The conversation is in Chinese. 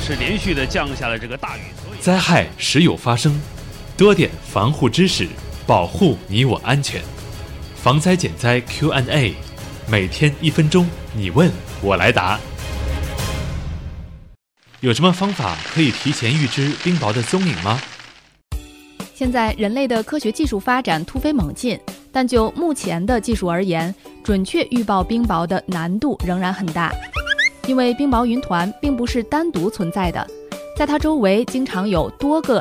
是连续的降下了这个大雨， 灾害时有发生，多点防护知识，保护你我安全。防灾减灾 Q&A， 每天1分钟，你问我来答。有什么方法可以提前预知冰雹的踪影吗？ 现在人类的科学技术发展突飞猛进，但就目前的技术而言，准确预报冰雹的难度仍然很大。因为冰雹云团并不是单独存在的，在它周围经常有多个